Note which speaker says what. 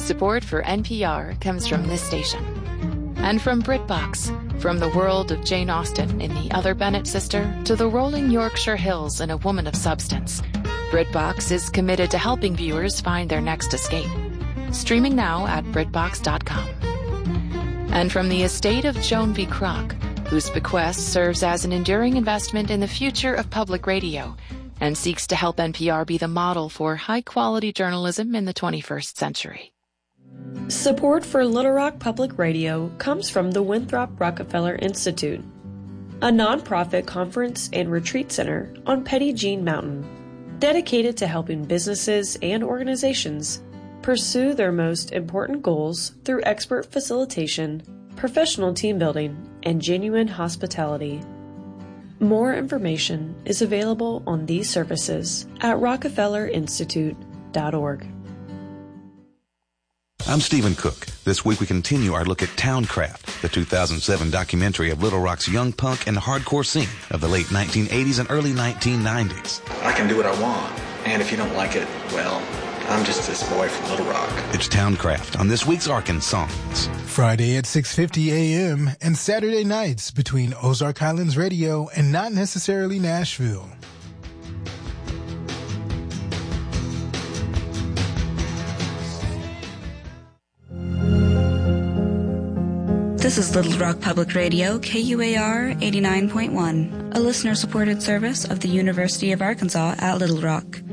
Speaker 1: Support for NPR comes from this station. And from BritBox, from the world of Jane Austen in The Other Bennet Sister to the rolling Yorkshire Hills in A Woman of Substance, BritBox is committed to helping viewers find their next escape. Streaming now at BritBox.com. And from the estate of Joan V. Kroc, whose bequest serves as an enduring investment in the future of public radio and seeks to help NPR be the model for high-quality journalism in the 21st century.
Speaker 2: Support for Little Rock Public Radio comes from the Winthrop Rockefeller Institute, a nonprofit conference and retreat center on Petit Jean Mountain, dedicated to helping businesses and organizations pursue their most important goals through expert facilitation, professional team building, and genuine hospitality. More information is available on these services at rockefellerinstitute.org.
Speaker 3: I'm Stephen Cook. This week we continue our look at Towncraft, the 2007 documentary of Little Rock's young punk and hardcore scene of the late 1980s and early 1990s.
Speaker 4: I can do what I want, and if you don't like it, well, I'm just this boy from Little Rock.
Speaker 3: It's Towncraft on this week's Arkansongs.
Speaker 5: Friday at 6:50 a.m. and Saturday nights between Ozark Highlands Radio and Not Necessarily Nashville.
Speaker 6: This is Little Rock Public Radio, KUAR 89.1, a listener-supported service of the University of Arkansas at Little Rock.